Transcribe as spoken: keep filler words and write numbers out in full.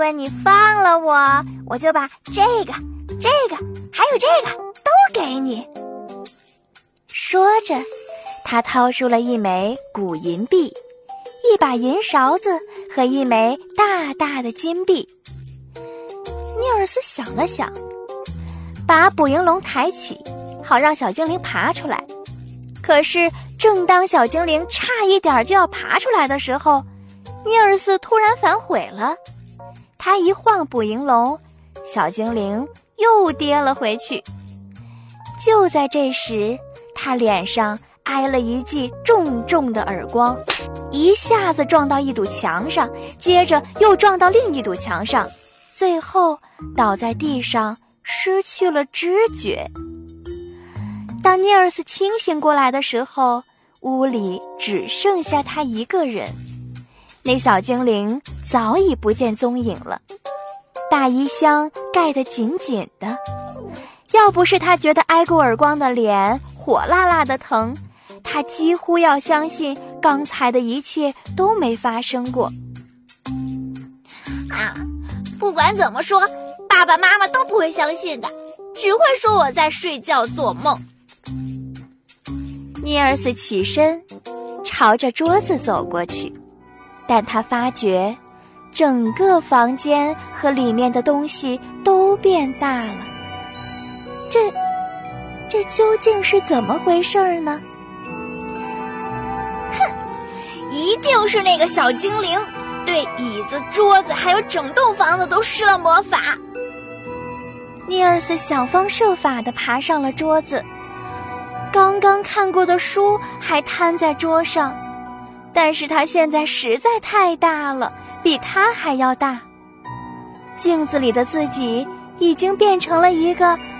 果你放了我，我就把这个、这个还有这个都给你。 说着，他掏出了一枚古银币，一把银勺子和一枚大大的金币。尼尔斯想了想，把捕蝇笼抬起，好让小精灵爬出来。可是正当小精灵差一点就要爬出来的时候，尼尔斯突然反悔了。他一晃捕蝇笼，小精灵又跌了回去。就在这时，他脸上挨了一记重重的耳光，一下子撞到一堵墙上，接着又撞到另一堵墙上，最后倒在地上失去了知觉。当尼尔斯清醒过来的时候，屋里只剩下他一个人。那小精灵早已不见踪影了，大衣箱盖得紧紧的。要不是他觉得挨过耳光的脸火辣辣的疼，他几乎要相信刚才的一切都没发生过。 啊，不管怎么说，爸爸妈妈都不会相信的，只会说我在睡觉做梦。 尼尔斯起身，朝着桌子走过去，但他发觉整个房间和里面的东西都变大了。这这究竟是怎么回事呢？ 哼，一定是那个小精灵对椅子、桌子还有整栋房子都施了魔法。 尼尔斯想方设法地爬上了桌子，刚刚看过的书还摊在桌上，但是他现在实在太大了，比他还要大。镜子里的自己已经变成了一个